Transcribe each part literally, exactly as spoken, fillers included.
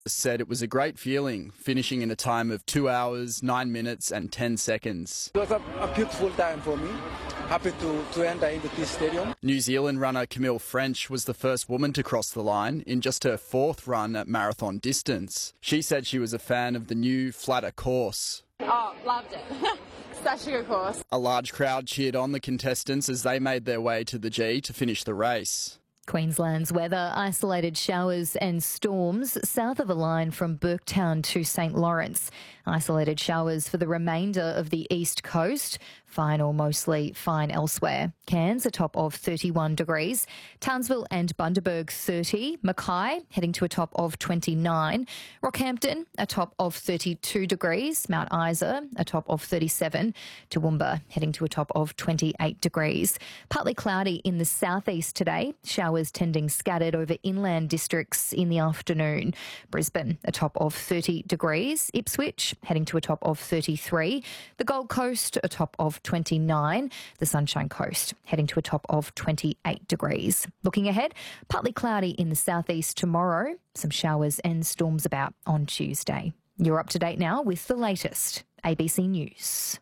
said it was a great feeling, finishing in a time of two hours, nine minutes and ten seconds. It was a, a beautiful time for me. Happy to, to enter into this stadium. New Zealand runner Camille French was the first woman to cross the line in just her fourth run at marathon distance. She said she was a fan of the new, flatter course. Oh, loved it. Such a good course. A large crowd cheered on the contestants as they made their way to the G to finish the race. Queensland's weather, isolated showers and storms south of a line from Burketown to St Lawrence. Isolated showers for the remainder of the east coast. Fine or mostly fine elsewhere. Cairns, a top of thirty-one degrees. Townsville and Bundaberg, thirty. Mackay, heading to a top of twenty-nine. Rockhampton, a top of thirty-two degrees. Mount Isa, a top of thirty-seven. Toowoomba, heading to a top of twenty-eight degrees. Partly cloudy in the southeast today. Showers tending scattered over inland districts in the afternoon. Brisbane, a top of thirty degrees. Ipswich, heading to a top of thirty-three. The Gold Coast, a top of twenty-nine. The Sunshine Coast, heading to a top of twenty-eight degrees. Looking ahead, partly cloudy in the southeast tomorrow. Some showers and storms about on Tuesday. You're up to date now with the latest. A B C News.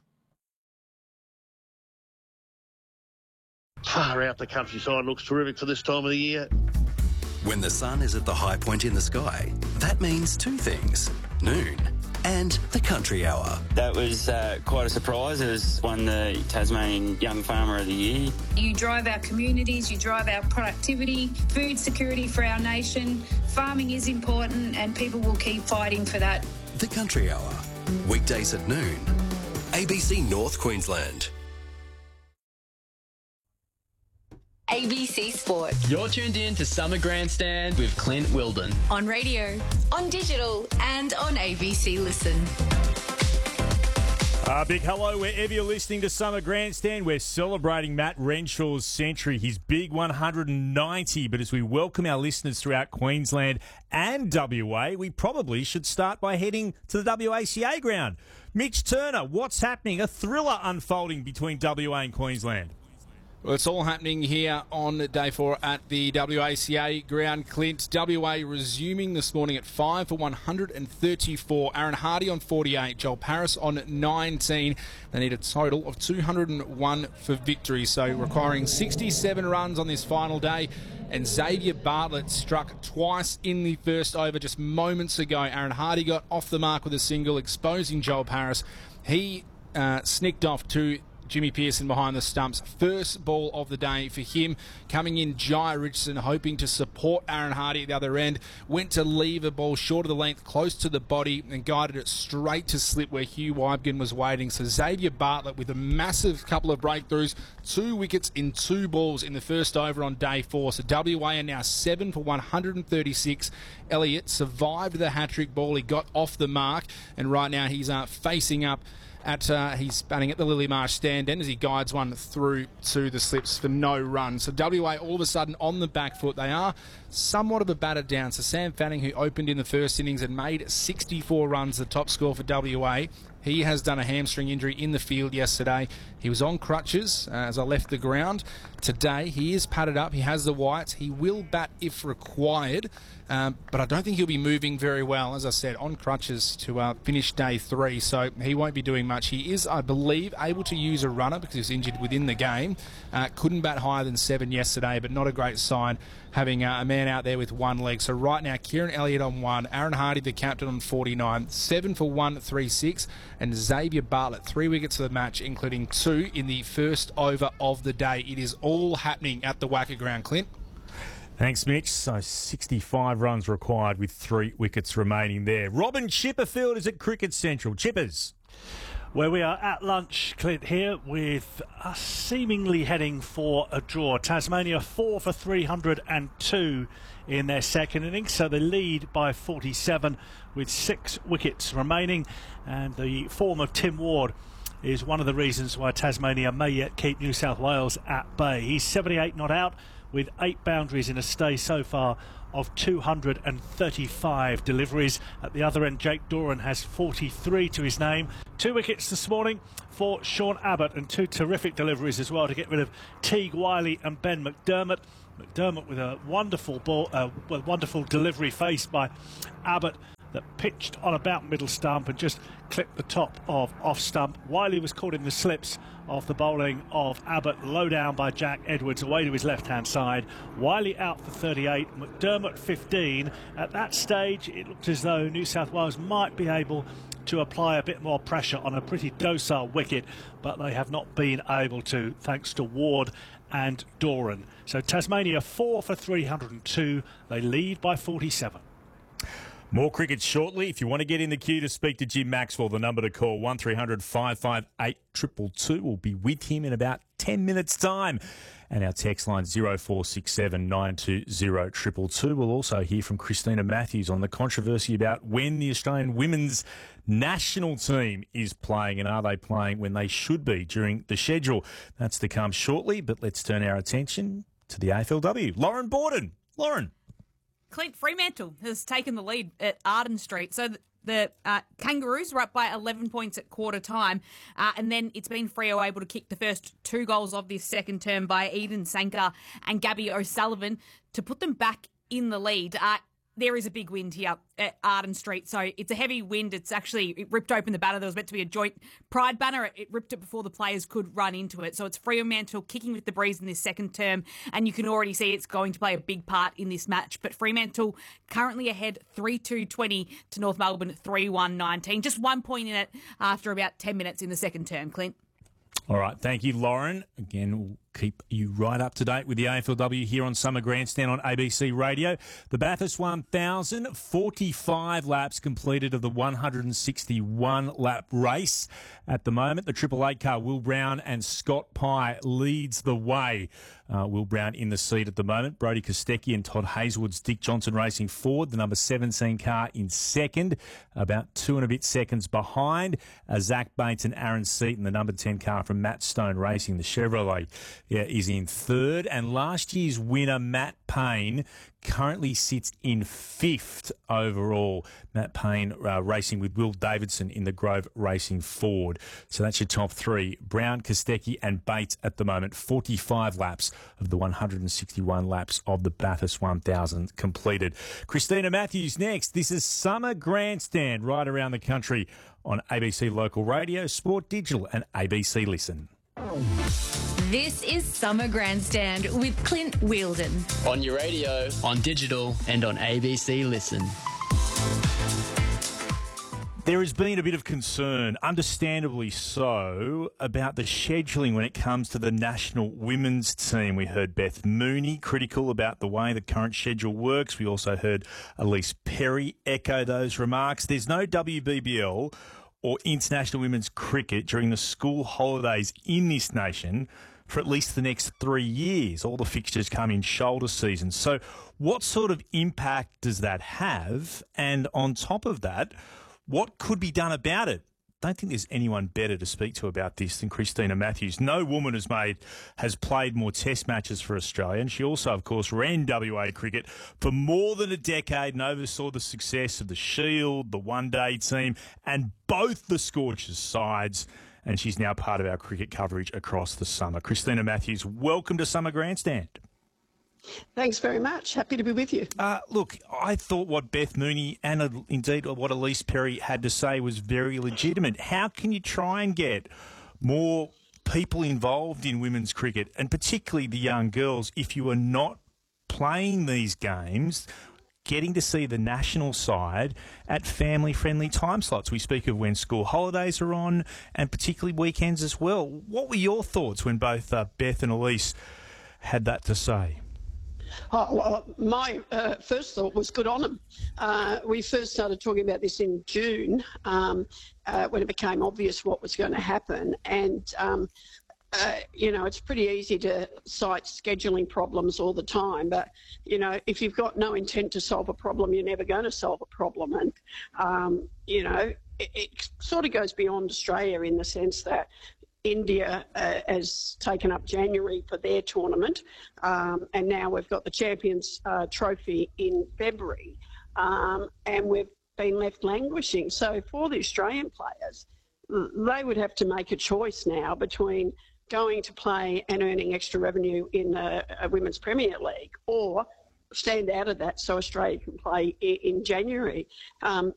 Far out, the countryside looks terrific for this time of the year. When the sun is at the high point in the sky, that means two things: noon and the Country Hour. That was uh, quite a surprise. It was won the Tasmanian Young Farmer of the Year. You drive our communities, you drive our productivity, food security for our nation. Farming is important and people will keep fighting for that. The Country Hour, weekdays at noon. A B C North Queensland. A B C Sport. You're tuned in to Summer Grandstand with Clint Wilden. On radio, on digital and on A B C Listen. A uh, big hello wherever you're listening to Summer Grandstand. We're celebrating Matt Renshaw's century, his big one hundred ninety. But as we welcome our listeners throughout Queensland and W A, we probably should start by heading to the W A C A ground. Mitch Turner, what's happening? A thriller unfolding between W A and Queensland. Well, it's all happening here on day four at the W A C A ground, Clint. W A resuming this morning at five for one hundred thirty-four. Aaron Hardy on forty-eight. Joel Paris on nineteen. They need a total of two hundred one for victory, so requiring sixty-seven runs on this final day. And Xavier Bartlett struck twice in the first over just moments ago. Aaron Hardy got off the mark with a single, exposing Joel Paris. He uh, snicked off to Jimmy Pearson behind the stumps. First ball of the day for him. Coming in, Jai Richardson hoping to support Aaron Hardy at the other end. Went to leave a ball short of the length, close to the body, and guided it straight to slip where Hugh Wybgen was waiting. So Xavier Bartlett with a massive couple of breakthroughs. Two wickets in two balls in the first over on day four. So W A are now seven for one hundred thirty-six. Elliott survived the hat-trick ball. He got off the mark, and right now he's uh, facing up At uh, he's batting at the Lily Marsh stand end as he guides one through to the slips for no run. So W A all of a sudden on the back foot. They are somewhat of a batter down. So Sam Fanning, who opened in the first innings and made sixty-four runs, the top score for W A, he has done a hamstring injury in the field yesterday. He was on crutches uh, as I left the ground. Today he is padded up. He has the whites. He will bat if required. Um, but I don't think he'll be moving very well, as I said, on crutches to uh, finish day three, so he won't be doing much. He is, I believe, able to use a runner because he was injured within the game. Uh, couldn't bat higher than seven yesterday, but not a great sign having uh, a man out there with one leg. So right now, Kieran Elliott on one, Aaron Hardy, the captain, on forty-nine, seven for one thirty-six, and Xavier Bartlett, three wickets for the match, including two in the first over of the day. It is all happening at the Wacker ground, Clint. Thanks, Mitch. So sixty-five runs required with three wickets remaining there. Robin Chipperfield is at Cricket Central. Chippers. Where we are at lunch, Clint, here with us seemingly heading for a draw. Tasmania four for three hundred two in their second innings, so they lead by forty-seven with six wickets remaining. And the form of Tim Ward is one of the reasons why Tasmania may yet keep New South Wales at bay. He's seventy-eight not out, with eight boundaries in a stay so far of two hundred thirty-five deliveries. At the other end, Jake Doran has forty-three to his name. Two wickets this morning for Sean Abbott, and two terrific deliveries as well to get rid of Teague Wiley and Ben McDermott. McDermott with a wonderful ball, uh, well, wonderful delivery faced by Abbott that pitched on about middle stump and just clipped the top of off stump. Wiley was caught in the slips of the bowling of Abbott, low down by Jack Edwards, away to his left-hand side. Wiley out for thirty-eight, McDermott fifteen. At that stage, it looked as though New South Wales might be able to apply a bit more pressure on a pretty docile wicket, but they have not been able to, thanks to Ward and Doran. So Tasmania four for three hundred two. They lead by forty-seven. More cricket shortly. If you want to get in the queue to speak to Jim Maxwell, the number to call, one three hundred five five eight two two two. We'll be with him in about ten minutes' time. And our text line zero four six seven nine two zero two two two. We'll also hear from Christina Matthews on the controversy about when the Australian women's national team is playing and are they playing when they should be during the schedule. That's to come shortly, but let's turn our attention to the A F L W. Lauren Borden. Lauren. Clint Fremantle has taken the lead at Arden Street. So the, the uh, Kangaroos were up by eleven points at quarter time. Uh, and then it's been Freo able to kick the first two goals of this second term by Eden Sanker and Gabby O'Sullivan to put them back in the lead. Uh, there is a big wind here at Arden Street. So it's a heavy wind. It's actually, it ripped open the banner. There was meant to be a joint pride banner. It, it ripped it before the players could run into it. So it's Fremantle kicking with the breeze in this second term. And you can already see it's going to play a big part in this match. But Fremantle currently ahead three two twenty to North Melbourne three one nineteen. Just one point in it after about ten minutes in the second term, Clint. All right, thank you, Lauren. Again, we'll keep you right up to date with the A F L W here on Summer Grandstand on A B C Radio. The Bathurst one thousand, forty-five laps completed of the one hundred sixty-one lap race. At the moment, the Triple Eight car, Will Brown and Scott Pye leads the way. Uh, Will Brown in the seat at the moment. Brodie Kostecki and Todd Hazelwood's Dick Johnson racing forward. The number seventeen car in second, about two and a bit seconds behind. Uh, Zach Bates and Aaron Seaton, the number ten car from Matt Stone Racing, the Chevrolet, yeah, is in third. And last year's winner, Matt Payne, currently sits in fifth overall. Matt Payne uh, racing with Will Davidson in the Grove Racing Ford. So that's your top three. Brown, Kostecki and Bates at the moment. forty-five laps of the one hundred sixty-one laps of the Bathurst one thousand completed. Christina Matthews next. This is Summer Grandstand right around the country on A B C Local Radio, Sport Digital and A B C Listen. This is Summer Grandstand with Clint Wheeldon. On your radio, on digital, and on A B C Listen. There has been a bit of concern, understandably so, about the scheduling when it comes to the national women's team. We heard Beth Mooney critical about the way the current schedule works. We also heard Elise Perry echo those remarks. There's no W B B L or international women's cricket during the school holidays in this nation for at least the next three years. All the fixtures come in shoulder season. So what sort of impact does that have? And on top of that, what could be done about it? I don't think there's anyone better to speak to about this than Christina Matthews. No woman has made has played more test matches for Australia, and she also, of course, ran W A cricket for more than a decade and oversaw the success of the Shield, the one-day team, and both the Scorchers sides. And she's now part of our cricket coverage across the summer. Christina Matthews, welcome to Summer Grandstand. Thanks very much. Happy to be with you. Uh, look, I thought what Beth Mooney and uh, indeed what Elise Perry had to say was very legitimate. How can you try and get more people involved in women's cricket, and particularly the young girls, if you are not playing these games, getting to see the national side at family-friendly time slots? We speak of when school holidays are on and particularly weekends as well. What were your thoughts when both uh, Beth and Elise had that to say? Oh, well, my uh, first thought was good on them. Uh, we first started talking about this in June um, uh, when it became obvious what was going to happen. And, um, uh, you know, it's pretty easy to cite scheduling problems all the time. But, you know, if you've got no intent to solve a problem, you're never going to solve a problem. And, um, you know, it, it sort of goes beyond Australia in the sense that India uh, has taken up January for their tournament, um, and now we've got the Champions uh, Trophy in February, um, and we've been left languishing. So for the Australian players, they would have to make a choice now between going to play and earning extra revenue in a, a Women's Premier League, or stand out of that so Australia can play in, in January. Um,